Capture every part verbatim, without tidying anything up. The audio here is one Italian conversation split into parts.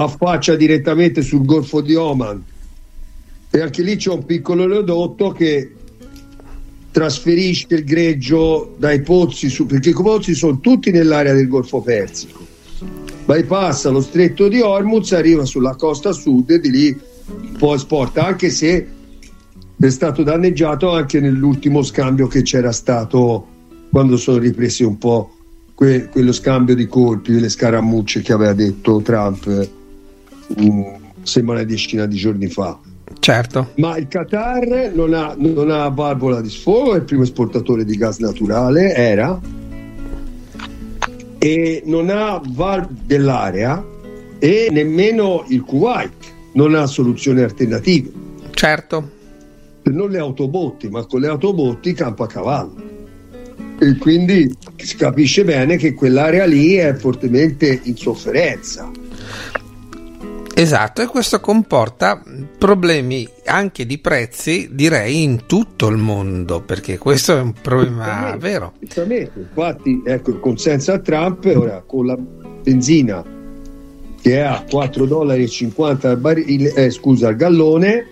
affaccia direttamente sul Golfo di Oman, e anche lì c'è un piccolo oleodotto che trasferisce il greggio dai pozzi su, perché i pozzi sono tutti nell'area del Golfo Persico, bypassa lo stretto di Hormuz, arriva sulla costa sud e di lì poi esporta, anche se è stato danneggiato anche nell'ultimo scambio che c'era stato quando sono ripresi un po' que- quello scambio di colpi, le scaramucce che aveva detto Trump um, sembra una decina di giorni fa. Certo. Ma il Qatar non ha, non ha valvola di sfogo, è il primo esportatore di gas naturale, era, e non ha val dell'area, e nemmeno il Kuwait non ha soluzioni alternative. Certo. Non le autobotti, ma con le autobotti campa a cavallo, e quindi si capisce bene che quell'area lì è fortemente in sofferenza. Esatto, e questo comporta problemi anche di prezzi, direi, in tutto il mondo, perché questo è un problema vero. Infatti, ecco, il consenso a Trump ora con la benzina che è a quattro dollari e cinquanta al barile, eh, scusa, al gallone,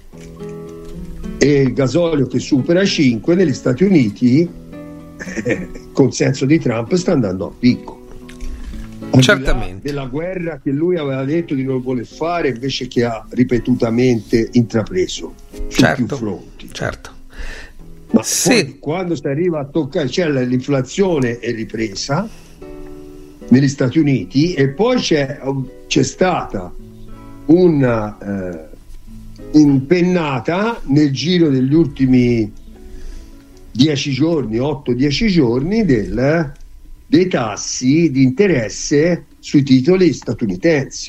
e il gasolio che supera cinque negli Stati Uniti, eh, il consenso di Trump sta andando a picco. Certamente. Della guerra che lui aveva detto di non voler fare, invece che ha ripetutamente intrapreso su certo, più fronti. Certo. Ma sì. Poi, quando si arriva a toccare, cioè l'inflazione è ripresa negli Stati Uniti, e poi c'è, c'è stata una eh, impennata nel giro degli ultimi dieci giorni, otto dieci giorni, del dei tassi di interesse sui titoli statunitensi.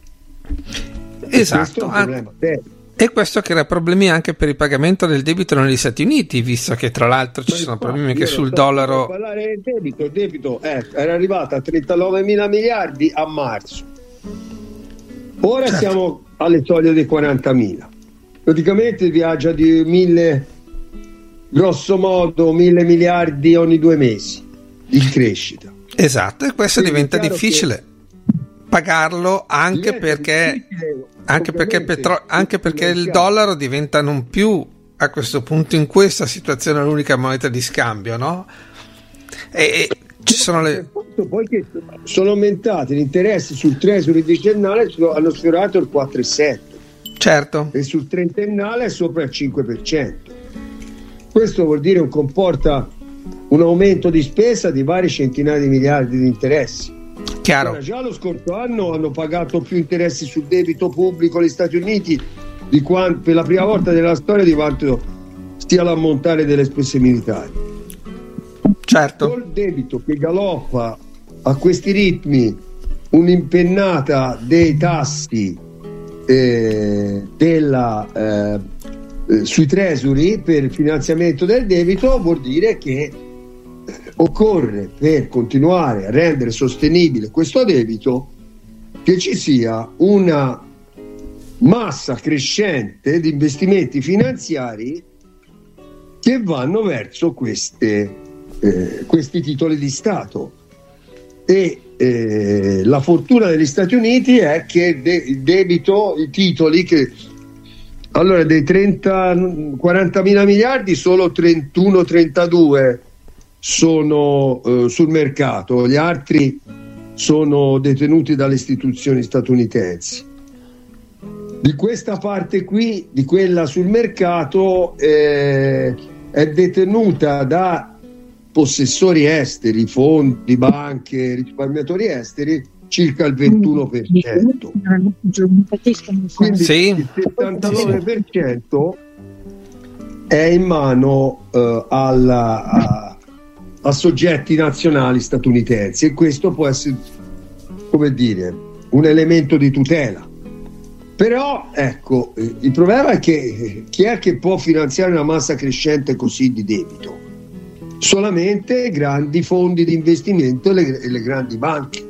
Esatto, e questo, An- e questo crea problemi anche per il pagamento del debito negli Stati Uniti, visto che tra l'altro ci Ma sono problemi che sul dollaro. Parlare del debito, il debito eh, era arrivato a trentanove mila miliardi a marzo, ora certo. Siamo alle soglie dei quaranta mila, praticamente viaggia di mille, grosso modo mille miliardi ogni due mesi di crescita. Esatto, e questo quindi diventa difficile che... pagarlo anche perché anche perché, il petro... anche perché il dollaro diventa non più a questo punto, in questa situazione, l'unica moneta di scambio, no? E, e ci sono le poi che sono aumentati gli interessi sul treasury decennale, hanno sfiorato il quattro virgola sette, certo, e sul trentennale è sopra il cinque per cento. Questo vuol dire un comporta un aumento di spesa di vari centinaia di miliardi di interessi. Chiaro. Ora, già lo scorso anno hanno pagato più interessi sul debito pubblico gli Stati Uniti di quanto, per la prima volta nella storia, di quanto stia l'ammontare delle spese militari. Certo. Col debito che galoppa a questi ritmi, un'impennata dei tassi eh, della eh, sui treasury per il finanziamento del debito vuol dire che occorre, per continuare a rendere sostenibile questo debito, che ci sia una massa crescente di investimenti finanziari che vanno verso queste, eh, questi titoli di Stato. E eh, la fortuna degli Stati Uniti è che de- il debito, i titoli che allora dei trenta quaranta mila miliardi solo trentuno trentadue sono eh, sul mercato, gli altri sono detenuti dalle istituzioni statunitensi. Di questa parte qui, di quella sul mercato, eh, è detenuta da possessori esteri, fondi, banche, risparmiatori esteri, circa il ventuno per cento. Quindi sì. Il settantanove per cento è in mano eh, alla, a, a soggetti nazionali statunitensi, e questo può essere, come dire, un elemento di tutela. Però ecco, eh, il problema è che eh, chi è che può finanziare una massa crescente così di debito? Solamente grandi fondi di investimento e le, e le grandi banche.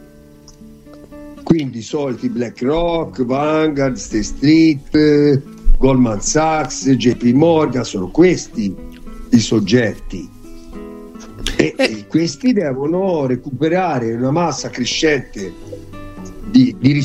Quindi i soliti BlackRock, Vanguard, State Street, eh, Goldman Sachs, J P Morgan, sono questi i soggetti, e, eh. e questi devono recuperare una massa crescente di, di